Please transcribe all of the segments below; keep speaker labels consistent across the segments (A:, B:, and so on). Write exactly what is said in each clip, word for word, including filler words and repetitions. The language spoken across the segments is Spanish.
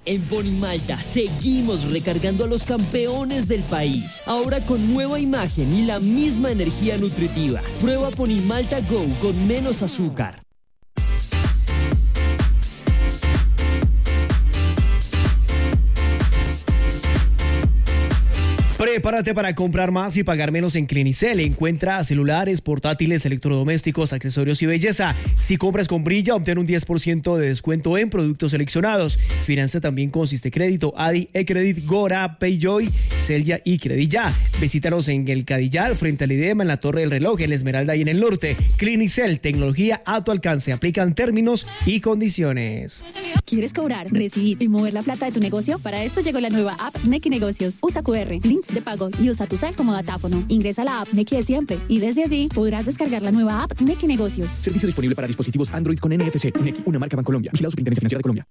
A: En Ponimalta seguimos recargando a los campeones del país. Ahora con nueva imagen y la misma energía nutritiva. Prueba Ponimalta Go con menos azúcar.
B: Prepárate para comprar más y pagar menos en Clinicel. Encuentra celulares, portátiles, electrodomésticos, accesorios y belleza. Si compras con Brilla, obtén un diez por ciento de descuento en productos seleccionados. Financia también con Sistecrédito, Adi, eCredit, Gora, Payjoy, Celia y Credilla. Visítanos en el Cadillal, frente al IDEMA, en la Torre del Reloj, en la Esmeralda y en el Norte. Clinicel, tecnología a tu alcance. Aplican términos y condiciones.
C: ¿Quieres cobrar, recibir y mover la plata de tu negocio? Para esto llegó la nueva app Nequi Negocios. Usa Q R, links de pago y usa tu cel como datáfono. Ingresa a la app Nequi de siempre y desde allí podrás descargar la nueva app Nequi Negocios.
D: Servicio disponible para dispositivos Android con N F C. Nequi, una marca Bancolombia. Vigilado Superintendencia Financiera de Colombia.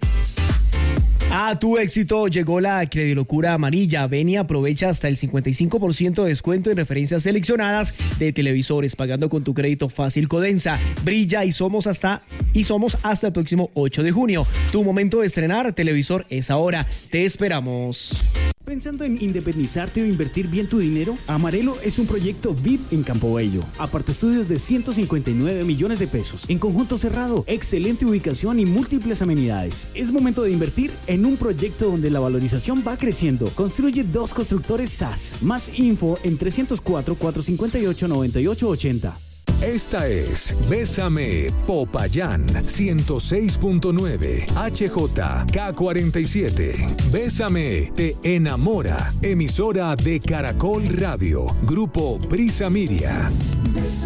B: A tu éxito llegó la Credilocura Amarilla. Ven y aprovecha hasta el cincuenta y cinco por ciento de descuento en referencias seleccionadas de televisores, pagando con tu crédito fácil Codensa. Brilla y somos hasta y somos hasta el próximo ocho de junio. Tu momento de estrenar televisor es ahora. Te esperamos.
E: ¿Pensando en independizarte o invertir bien tu dinero? Amarelo es un proyecto V I P en Campo Bello. Apartaestudios de ciento cincuenta y nueve millones de pesos. En conjunto cerrado, excelente ubicación y múltiples amenidades. Es momento de invertir en un proyecto donde la valorización va creciendo. Construye dos constructores S A S. Más info en trescientos cuatro, cuatrocientos cincuenta y ocho, noventa y ocho ochenta.
F: Esta es Bésame Popayán ciento seis punto nueve H J K cuarenta y siete. Bésame te enamora. Emisora de Caracol Radio. Grupo Prisa Miria.